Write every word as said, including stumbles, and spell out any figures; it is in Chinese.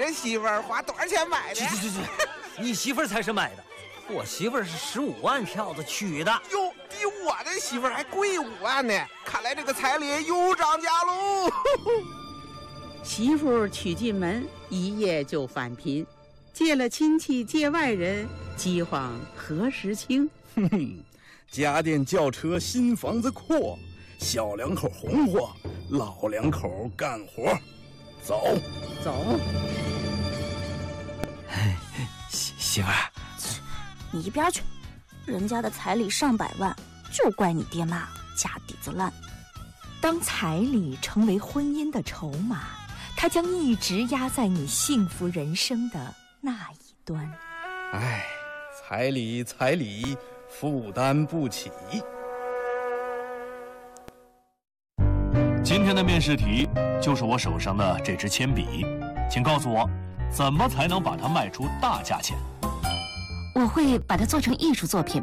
这媳妇儿花多少钱买的？ 去去去去，你媳妇儿才是买的，我媳妇儿是十五万票子娶的。 哟，比我的媳妇儿还贵五万呢！看来这个彩礼又涨价喽。 媳妇娶进门，一夜就返贫，借了亲戚借外人，饥荒何时清？ 哼哼，家电轿车新房子阔，小两口红火，老两口干活。走走。 媳媳妇儿， 你一边去！人家的彩礼上百万，就怪你爹妈家底子烂。 当彩礼成为婚姻的筹码，它将一直压在你幸福人生的那一端。 哎，彩礼彩礼，负担不起。 今天的面试题就是我手上的这支铅笔，请告诉我，怎么才能把它卖出大价钱？ 我会把它做成艺术作品，